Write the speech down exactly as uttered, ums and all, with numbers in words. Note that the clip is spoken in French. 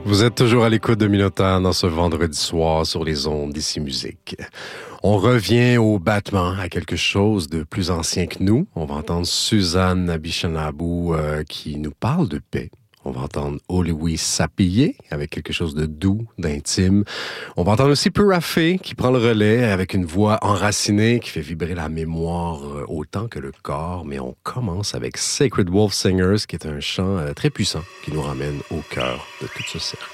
Vous êtes toujours à l'écoute de Minotaur dans ce vendredi soir sur les ondes d'Ici Musique. On revient au battement, à quelque chose de plus ancien que nous. On va entendre Suzanne Abishanabou euh, qui nous parle de paix. On va entendre Louis Sapillé avec quelque chose de doux, d'intime. On va entendre aussi Purafé qui prend le relais avec une voix enracinée qui fait vibrer la mémoire autant que le corps. Mais on commence avec Sacred Wolf Singers qui est un chant très puissant qui nous ramène au cœur de tout ce cercle.